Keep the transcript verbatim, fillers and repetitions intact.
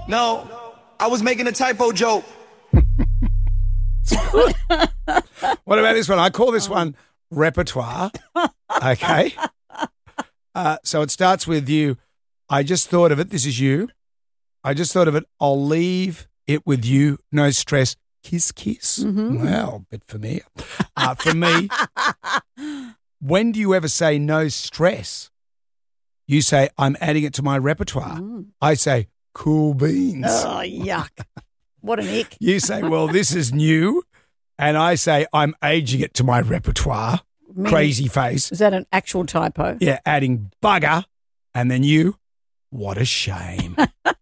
No, I was making a typo joke. What about this one? I call this one repertoire. Okay. Uh, so it starts with you. I just thought of it. This is you. I just thought of it. I'll leave it with you. No stress. Kiss, kiss. Mm-hmm. Well, bit familiar. Uh, for me, when do you ever say no stress? You say, I'm adding it to my repertoire. Mm. I say, cool beans. Oh, yuck. What an ick. You say, well, this is new. And I say, I'm aging it to my repertoire. Meaning- Crazy face. Is that an actual typo? Yeah, adding bugger. And then you, what a shame.